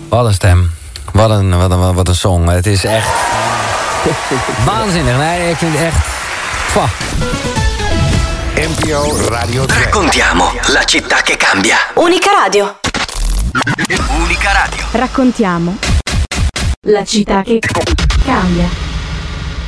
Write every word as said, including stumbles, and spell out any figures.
Wat een stem. Wat een, wat een, wat een song. Het is echt waanzinnig. Nee, ik vind het echt... Pah. N P O Radio tre. Raccontiamo la città che cambia. Unica Radio. Unica Radio. Raccontiamo la città che cambia.